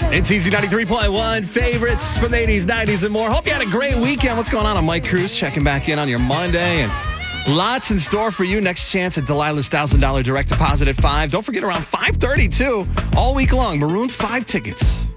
It's Easy 93.1, favorites from the 80s, 90s, and more. Hope you had a great weekend. What's going on? I'm Mike Cruz, checking back in on your Monday, and lots in store for you. Next chance at Delilah's $1,000 direct deposit at 5. Don't forget, around 5:30 too, all week long, Maroon 5 tickets.